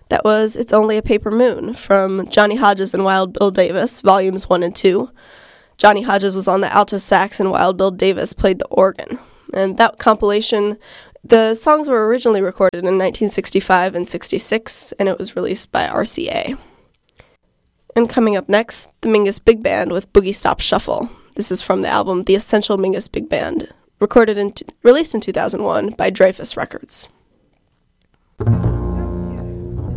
That was It's Only a Paper Moon from Johnny Hodges and Wild Bill Davis, Volumes 1 and 2. Johnny Hodges was on the alto sax and Wild Bill Davis played the organ. And that compilation, the songs were originally recorded in 1965 and 66, and it was released by RCA. And coming up next, the Mingus Big Band with Boogie Stop Shuffle. This is from the album The Essential Mingus Big Band, released in 2001 by Dreyfuss Records.